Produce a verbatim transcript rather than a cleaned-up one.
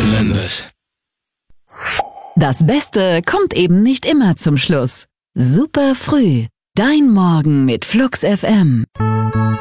Flash. Das Beste kommt eben nicht immer zum Schluss. Super früh. Dein Morgen mit Flux F M.